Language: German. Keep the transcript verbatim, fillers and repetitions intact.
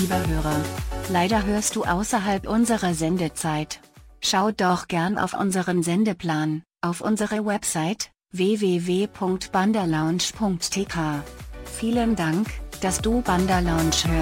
lieber Hörer. Leider hörst du außerhalb unserer Sendezeit. Schau doch gern auf unseren Sendeplan, auf unsere Website, w w w punkt banderlounge punkt t k. Vielen Dank, dass du Banderlounge hörst.